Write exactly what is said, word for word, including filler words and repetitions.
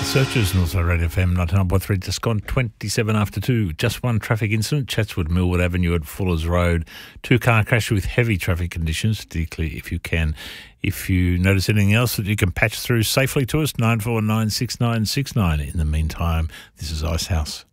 Searchers, Northside Radio F M ninety-nine point three, just gone twenty-seven after two. Just one traffic incident, Chatswood Millwood Avenue at Fuller's Road. Two car crash with heavy traffic conditions, particularly if you can. If you notice anything else that you can patch through safely to us, nine four nine six nine six nine. In the meantime, this is Icehouse.